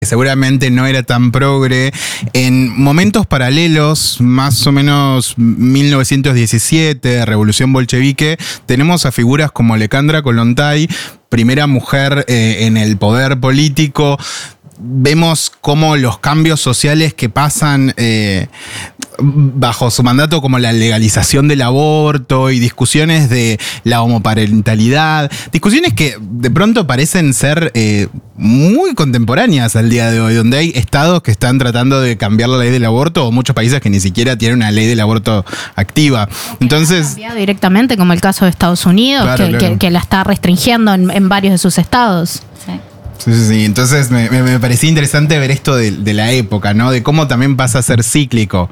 seguramente no era tan progre. En momentos paralelos, más o menos 1917, Revolución Bolchevique, tenemos a figuras como Alejandra Kollontai, primera mujer en el poder político. Vemos cómo los cambios sociales que pasan bajo su mandato, como la legalización del aborto y discusiones de la homoparentalidad, discusiones que de pronto parecen ser muy contemporáneas al día de hoy, donde hay estados que están tratando de cambiar la ley del aborto o muchos países que ni siquiera tienen una ley del aborto activa. Entonces, cambiado directamente, como el caso de Estados Unidos, claro. Que la está restringiendo en varios de sus estados. Sí. Sí. Entonces me parecía interesante ver esto de la época, ¿no? De cómo también pasa a ser cíclico.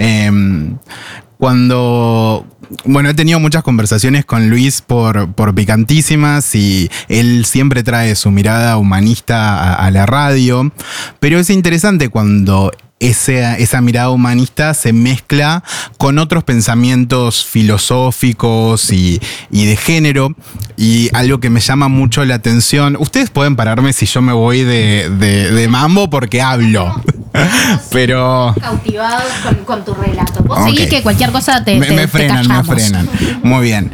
He tenido muchas conversaciones con Luis por Picantísimas y él siempre trae su mirada humanista a la radio, pero es interesante cuando esa mirada humanista se mezcla con otros pensamientos filosóficos y de género. Y algo que me llama mucho la atención, ustedes pueden pararme si yo me voy de mambo porque hablo, pero cautivados con tu relato. Vos seguís que cualquier cosa te frenan, me frenan. Muy bien.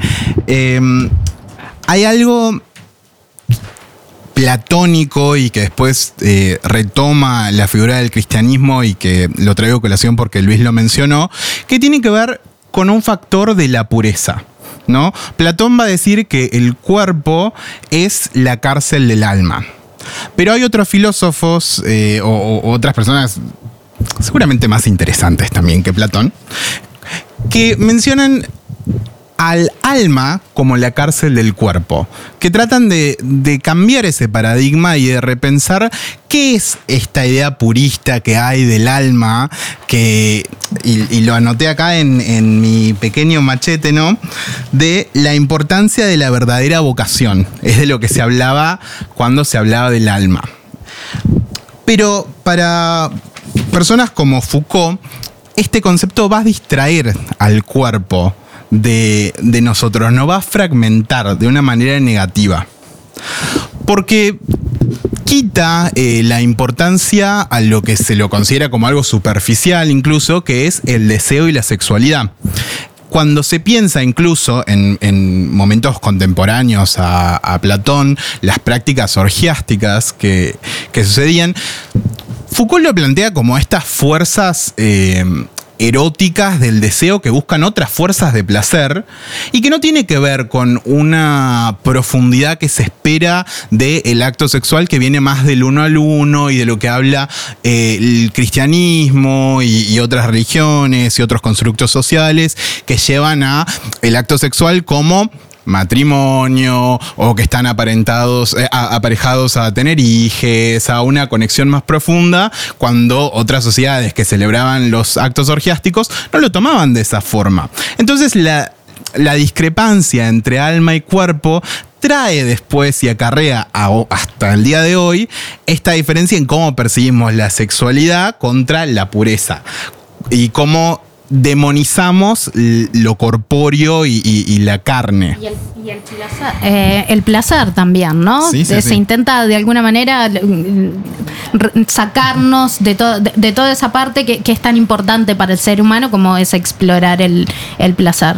Hay algo platónico y que después retoma la figura del cristianismo y que lo traigo a colación porque Luis lo mencionó, que tiene que ver con un factor de la pureza, ¿no? Platón va a decir que el cuerpo es la cárcel del alma. Pero hay otros filósofos o otras personas seguramente más interesantes también que Platón, que mencionan al alma como la cárcel del cuerpo, que tratan de cambiar ese paradigma y de repensar qué es esta idea purista que hay del alma, y lo anoté acá en mi pequeño machete, ¿no? De la importancia de la verdadera vocación. Es de lo que se hablaba cuando se hablaba del alma. Pero para personas como Foucault, este concepto va a distraer al cuerpo de nosotros, nos va a fragmentar de una manera negativa, porque quita la importancia a lo que se lo considera como algo superficial incluso, que es el deseo y la sexualidad. Cuando se piensa incluso en momentos contemporáneos a Platón, las prácticas orgiásticas que sucedían, Foucault lo plantea como estas fuerzas eróticas del deseo que buscan otras fuerzas de placer y que no tiene que ver con una profundidad que se espera del acto sexual, que viene más del uno al uno y de lo que habla el cristianismo y otras religiones y otros constructos sociales que llevan a el acto sexual como matrimonio o que están aparejados a tener hijes, a una conexión más profunda, cuando otras sociedades que celebraban los actos orgiásticos no lo tomaban de esa forma. Entonces la discrepancia entre alma y cuerpo trae después y acarrea hasta el día de hoy esta diferencia en cómo percibimos la sexualidad contra la pureza y cómo demonizamos lo corpóreo y la carne. Y el placer también, ¿no? Sí. Se intenta de alguna manera sacarnos de toda esa parte que es tan importante para el ser humano como es explorar el placer.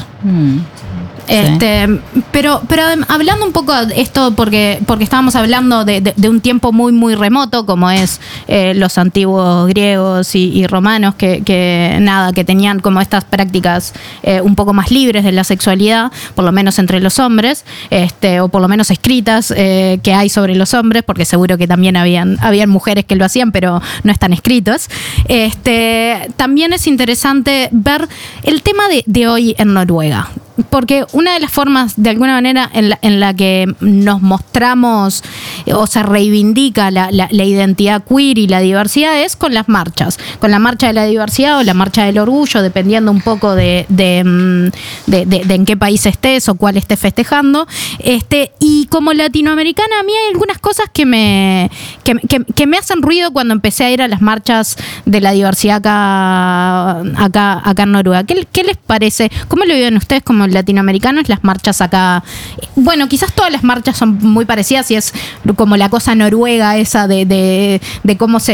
Pero hablando un poco de esto, porque estábamos hablando de un tiempo muy muy remoto, como es los antiguos griegos y romanos que tenían como estas prácticas un poco más libres de la sexualidad, por lo menos entre los hombres, o por lo menos escritas que hay sobre los hombres, porque seguro que también habían mujeres que lo hacían, pero no están escritos. También es interesante ver el tema de hoy en Noruega. Porque una de las formas, de alguna manera, en la que nos mostramos o se reivindica la identidad queer y la diversidad es con las marchas. Con la marcha de la diversidad o la marcha del orgullo, dependiendo un poco de en qué país estés o cuál estés festejando. Y como latinoamericana, a mí hay algunas cosas que me hacen ruido cuando empecé a ir a las marchas de la diversidad acá en Noruega. ¿Qué les parece? ¿Cómo lo viven ustedes como feminismo latinoamericano es las marchas acá. Bueno, quizás todas las marchas son muy parecidas y es como la cosa noruega esa de cómo